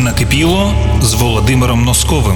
Накипіло з Володимиром Носковим.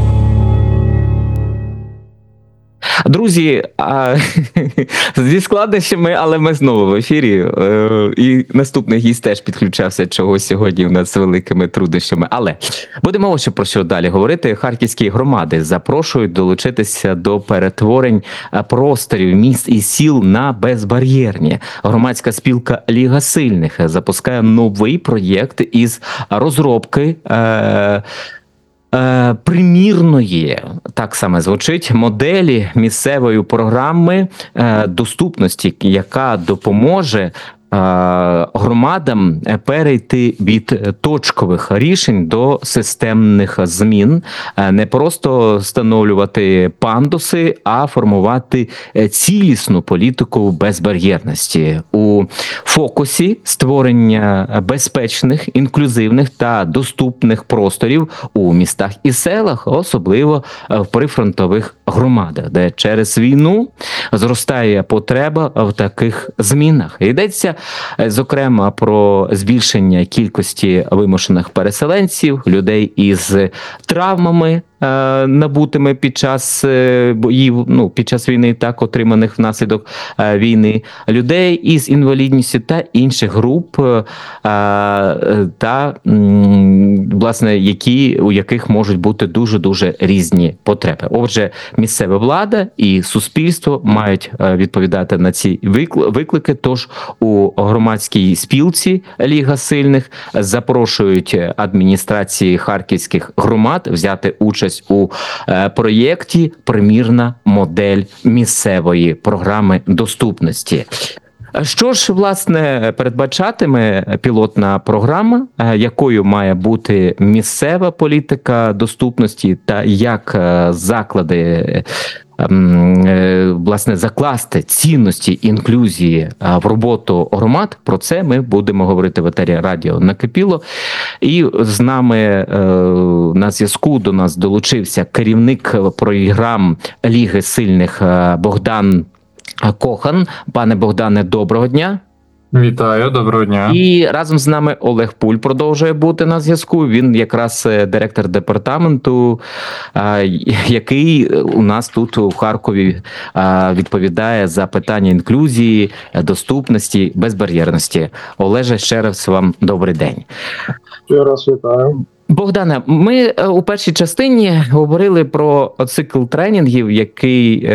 Друзі, зі складнощами, але ми знову в ефірі. І наступний гість теж підключався, чого сьогодні у нас з великими труднощами. Але будемо ось про що далі говорити. Харківські громади запрошують долучитися до перетворень просторів міст і сіл на безбар'єрні. Громадська спілка Ліга Сильних запускає новий проєкт із розробки примірної, так саме звучить, моделі місцевої програми доступності, яка допоможе громадам перейти від точкових рішень до системних змін, не просто встановлювати пандуси, а формувати цілісну політику безбар'єрності. У фокусі створення безпечних, інклюзивних та доступних просторів у містах і селах, особливо в прифронтових громадах, де через війну зростає потреба в таких змінах. Йдеться зокрема про збільшення кількості вимушених переселенців, людей із травмами, набутими під час боїв, під час війни, так, отриманих внаслідок війни, людей із інвалідністю та інших груп, та, власне, у яких можуть бути дуже-дуже різні потреби. Отже, місцева влада і суспільство мають відповідати на ці виклики, тож у громадській спілці Ліга Сильних запрошують адміністрації харківських громад взяти участь у проєкті «Примірна модель місцевої програми доступності». Що ж, власне, передбачатиме пілотна програма, якою має бути місцева політика доступності та як заклади, власне, закласти цінності інклюзії в роботу громад? Про це ми будемо говорити в етері радіо «Накипіло». І з нами на зв'язку до нас долучився керівник програм Ліги Сильних Богдан Кохан. Пане Богдане, доброго дня. Вітаю, доброго дня. І разом з нами Олег Пуль продовжує бути на зв'язку. Він якраз директор департаменту, який у нас тут у Харкові відповідає за питання інклюзії, доступності, безбар'єрності. Олеже, ще раз вам добрий день. Ще раз вітаю. Богдане, ми у першій частині говорили про цикл тренінгів, який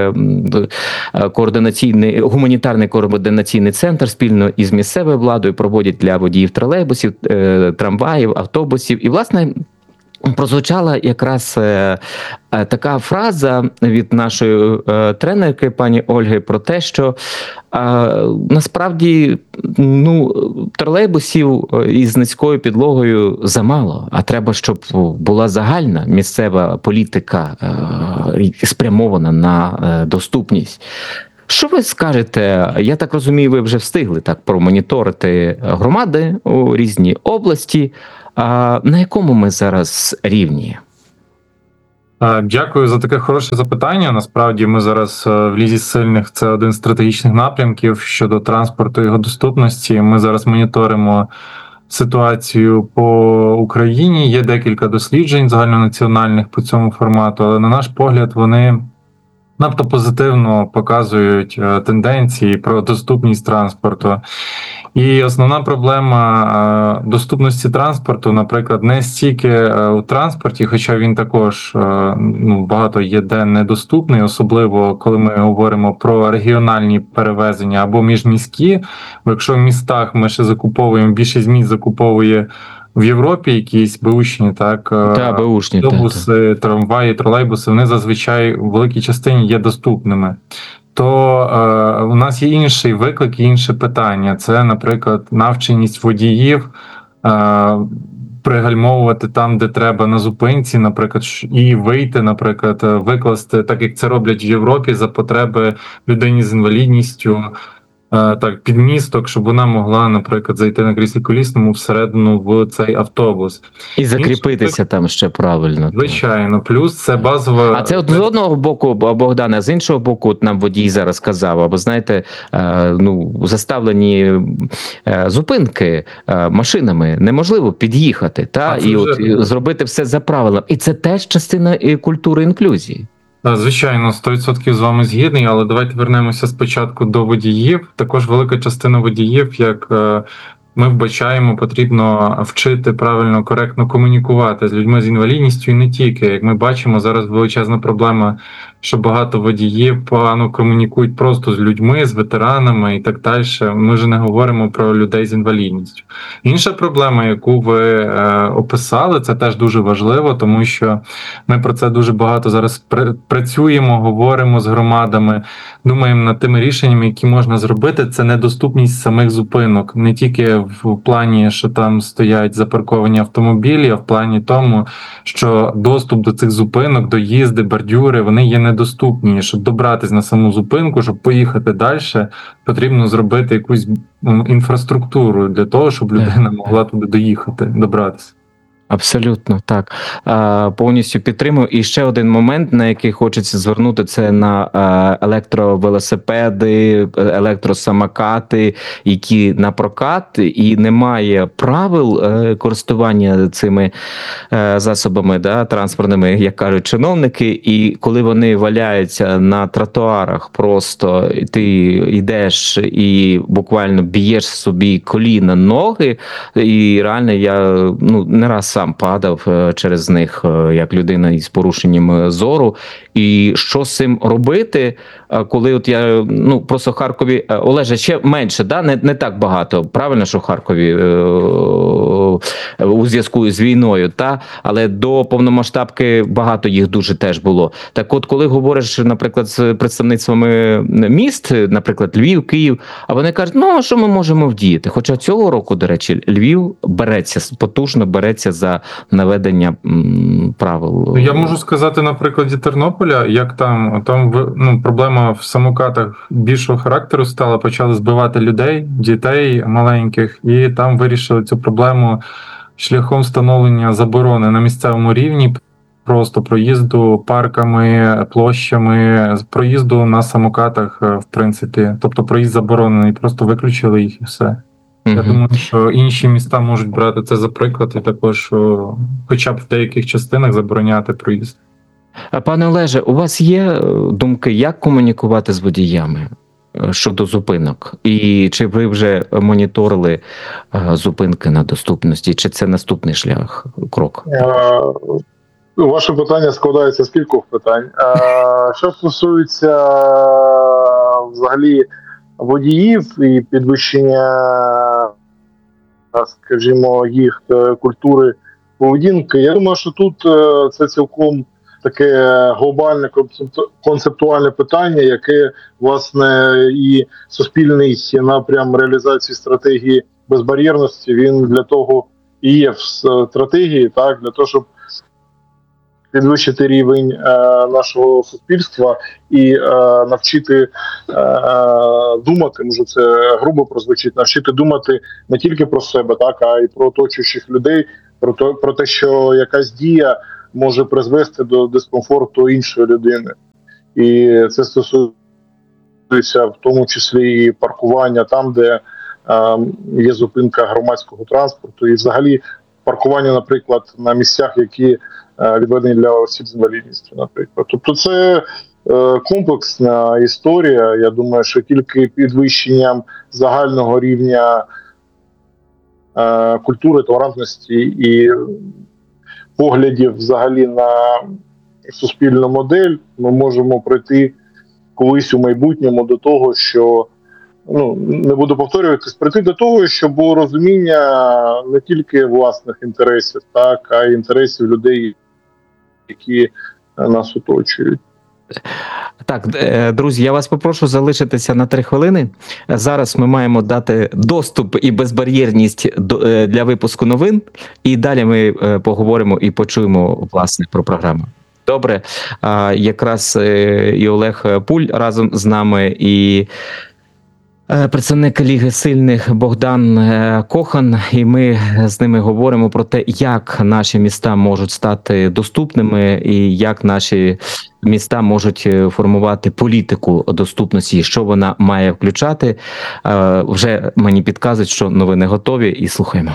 гуманітарний координаційний центр спільно із місцевою владою проводять для водіїв тролейбусів, трамваїв, автобусів. І, власне, прозвучала якраз така фраза від нашої тренерки, пані Ольги, про те, що насправді тролейбусів із низькою підлогою замало, а треба, щоб була загальна місцева політика спрямована на доступність. Що ви скажете? Я так розумію, ви вже встигли так промоніторити громади у різній області. На якому ми зараз рівні? Дякую за таке хороше запитання. Насправді ми зараз в Лізі Сильних, це один з стратегічних напрямків щодо транспорту і його доступності. Ми зараз моніторимо ситуацію по Україні. Є декілька досліджень загальнонаціональних по цьому формату, але на наш погляд вони надто позитивно показують тенденції про доступність транспорту. І основна проблема доступності транспорту, наприклад, не стільки у транспорті, хоча він також багато є де недоступний, особливо коли ми говоримо про регіональні перевезення або міжміські. Бо якщо в містах ми ще закуповуємо, більшість міст закуповує в Європі якісь беушні, автобуси, трамваї, тролейбуси, вони зазвичай в великій частині є доступними. То у нас є інший виклик, інше питання. Це, наприклад, навченість водіїв пригальмовувати там, де треба на зупинці, наприклад, і вийти, наприклад, викласти, так як це роблять в Європі, за потреби людині з інвалідністю, так, підмісток, щоб вона могла, наприклад, зайти на кріслі колісному всередину в цей автобус. І закріпитися там ще правильно. Звичайно, плюс це базова. А це от з одного боку, Богдане, а з іншого боку, от нам водій зараз сказав, або знаєте, заставлені зупинки машинами неможливо під'їхати, та і от зробити все за правилами. І це теж частина культури інклюзії. Звичайно, 100% з вами згідний, але давайте вернемося спочатку до водіїв. Також велика частина водіїв, як ми вбачаємо, потрібно вчити правильно, коректно комунікувати з людьми з інвалідністю і не тільки. Як ми бачимо, зараз величезна проблема, що багато водіїв погано комунікують просто з людьми, з ветеранами і так далі. Ми вже не говоримо про людей з інвалідністю. Інша проблема, яку ви описали, це теж дуже важливо, тому що ми про це дуже багато зараз працюємо, говоримо з громадами, думаємо над тими рішеннями, які можна зробити. Це недоступність самих зупинок, не тільки в плані, що там стоять запарковані автомобілі, а в плані тому, що доступ до цих зупинок, доїзди, бордюри, вони є недоступні. Щоб добратись на саму зупинку, щоб поїхати далі, потрібно зробити якусь інфраструктуру для того, щоб людина могла туди доїхати, добратися. Абсолютно, так. Повністю підтримую. І ще один момент, на який хочеться звернути, це на електровелосипеди, електросамокати, які на прокат, і немає правил користування цими засобами, да, транспортними, як кажуть чиновники, і коли вони валяються на тротуарах, просто ти йдеш і буквально б'єш собі коліна, ноги, і реально я не раз сам падав через них, як людина із порушенням зору. І що з цим робити, коли от я, просто в Харкові, Олеже, ще менше, да? Не так багато, правильно, що в Харкові у зв'язку з війною, та? Але до повномасштабки багато їх дуже теж було. Так от, коли говориш, наприклад, з представництвами міст, наприклад, Львів, Київ, а вони кажуть, а що ми можемо вдіяти? Хоча цього року, до речі, Львів потужно береться за наведення правил. Я можу сказати на прикладі Тернополя, як там проблема в самокатах більшого характеру стала, почали збивати людей, дітей маленьких, і там вирішили цю проблему шляхом встановлення заборони на місцевому рівні просто проїзду парками, площами, проїзду на самокатах, в принципі. Тобто проїзд заборонений, просто виключили їх і все. Я думаю, що інші міста можуть брати це за приклад і також хоча б в деяких частинах забороняти проїзд. Пане Олеже, у вас є думки, як комунікувати з водіями щодо зупинок? І чи ви вже моніторили зупинки на доступності? Чи це наступний крок? Ваше питання складається з кількох питань. Що стосується взагалі водіїв і підвищення, скажімо, їх культури поведінки, я думаю, що тут це цілком таке глобальне концептуальне питання, яке, власне, і суспільний напрям реалізації стратегії безбар'єрності, він для того і є в стратегії, так, для того, щоб підвищити рівень нашого суспільства і навчити думати, може це грубо прозвучить, навчити думати не тільки про себе, так, а й про оточуючих людей, про те, що якась дія може призвести до дискомфорту іншої людини. І це стосується в тому числі і паркування там, де є зупинка громадського транспорту, і взагалі паркування, наприклад, на місцях, які відведені для осіб з інвалідністю, наприклад. Тобто це комплексна історія. Я думаю, що тільки підвищенням загального рівня культури, толерантності і поглядів взагалі на суспільну модель ми можемо прийти колись у майбутньому до того, що, не буду повторюватись, прийти до того, що було розуміння не тільки власних інтересів, так, а й інтересів людей, які нас оточують. Так, друзі, я вас попрошу залишитися на 3 хвилини. Зараз ми маємо дати доступ і безбар'єрність для випуску новин, і далі ми поговоримо і почуємо, власне, про програму. Добре, якраз і Олег Пуль разом з нами, і Представник Ліги сильних Богдан Кохан, і ми з ними говоримо про те, як наші міста можуть стати доступними і як наші міста можуть формувати політику доступності, що вона має включати. Вже мені підказують, що новини готові, і слухаємо.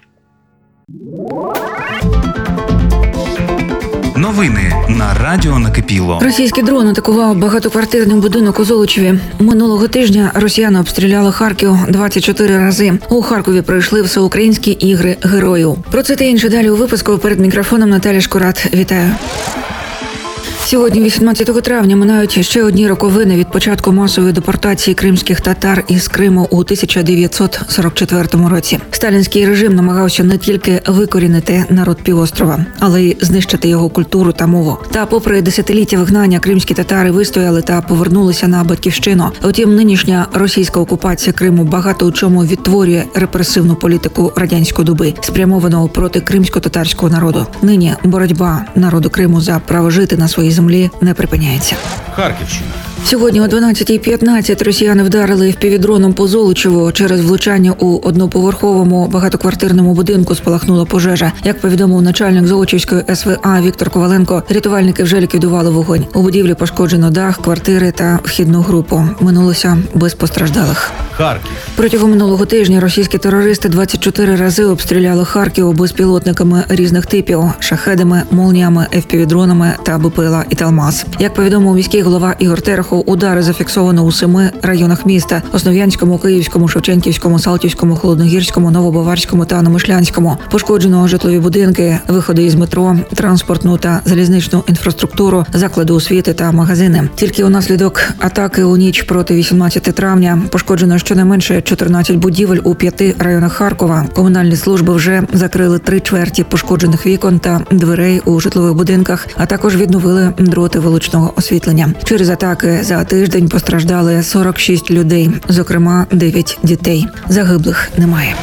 Новини на Радіо Накипіло. Російський дрон атакував багатоквартирний будинок у Золочеві. Минулого тижня росіяни обстріляли Харків 24 рази. У Харкові пройшли всеукраїнські ігри героїв. Про це та інше далі у випуску. Перед мікрофоном Наталя Шкурат. Вітаю. Сьогодні, 18 травня, минають ще одні роковини від початку масової депортації кримських татар із Криму у 1944 році. Сталінський режим намагався не тільки викорінити народ півострова, але й знищити його культуру та мову. Та попри десятиліття вигнання, кримські татари вистояли та повернулися на батьківщину. Утім, нинішня російська окупація Криму багато у чому відтворює репресивну політику радянської доби, спрямовану проти кримсько-татарського народу. Нині боротьба народу Криму за право жити на своїй землі не припиняється. Харківщина. Сьогодні о 12:15 росіяни вдарили впівдроном по Золочеву. Через влучання у одноповерховому багатоквартирному будинку спалахнула пожежа. Як повідомив начальник Золочівської СВА Віктор Коваленко, рятувальники вже ліквідували вогонь. У будівлі пошкоджено дах, квартири та вхідну групу. Минулося без постраждалих. Харків. Протягом минулого тижня російські терористи 24 рази обстріляли Харків безпілотниками різних типів – шахедами, молніями, FPV-дронами та БПЛА «Італмаз». Як повідомив міський голова Ігор Терехов, удари зафіксовано у 7 районах міста – Основ'янському, Київському, Шевченківському, Салтівському, Холодногірському, Новобаварському та Новомишлянському. Пошкоджено житлові будинки, виходи із метро, транспортну та залізничну інфраструктуру, заклади освіти та магазини. Тільки унаслідок атаки у ніч проти 18 травня пошкоджено щонайменше 14 будівель у 5 районах Харкова. Комунальні служби вже закрили 3/4 пошкоджених вікон та дверей у житлових будинках, а також відновили дроти вуличного освітлення. Через атаки за тиждень постраждали 46 людей, зокрема 9 дітей. Загиблих немає.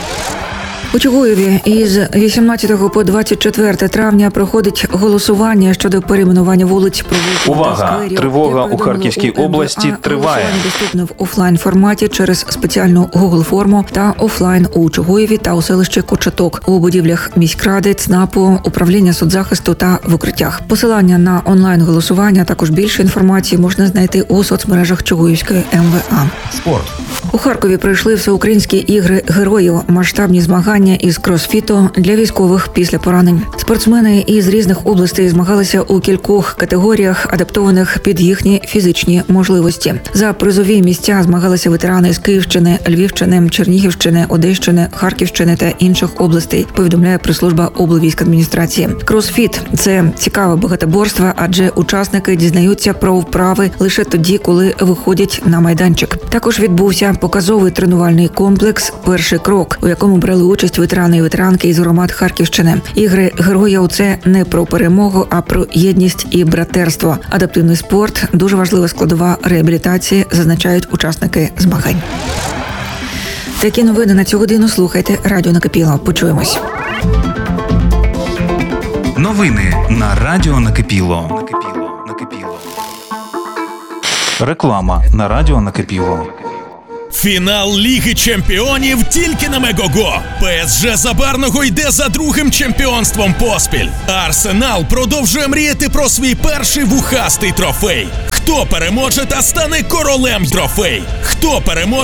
У Чугуєві із 18 по 24 травня проходить голосування щодо перейменування вулиць, провулків та Увага! скверів. Тривога Як у Харківській повідомили області НВА, триває. голосування доступне в офлайн-форматі через спеціальну Google-форму та офлайн у Чугуєві та у селищі Кочеток, у будівлях міськради, ЦНАПу, управління соцзахисту та в укриттях. Посилання на онлайн-голосування, також більше інформації можна знайти у соцмережах Чугуївської МВА. Спорт. У Харкові пройшли всеукраїнські ігри героїв, масштабні змагання із кросфіту для військових після поранень. Спортсмени із різних областей змагалися у кількох категоріях, адаптованих під їхні фізичні можливості. За призові місця змагалися ветерани з Київщини, Львівщини, Чернігівщини, Одещини, Харківщини та інших областей, повідомляє прес-служба облвійськадміністрації. Кросфіт – це цікаве багатоборство, адже учасники дізнаються про вправи лише тоді, коли виходять на майданчик. Також відбувся показовий тренувальний комплекс «Перший крок», у якому брали участь ветерани і ветеранки із громад Харківщини. Ігри героїв – це не про перемогу, а про єдність і братерство. Адаптивний спорт – дуже важлива складова реабілітації, зазначають учасники змагань. Такі новини на цю годину слухайте Радіо Накипіло. Почуємось. Новини на Радіо Накипіло. Реклама на Радіо Накипіло. Фінал Ліги Чемпіонів тільки на Мегого. ПСЖ Забарного йде за другим чемпіонством поспіль. Арсенал продовжує мріяти про свій перший вухастий трофей. Хто переможе та стане королем трофей? Хто переможе?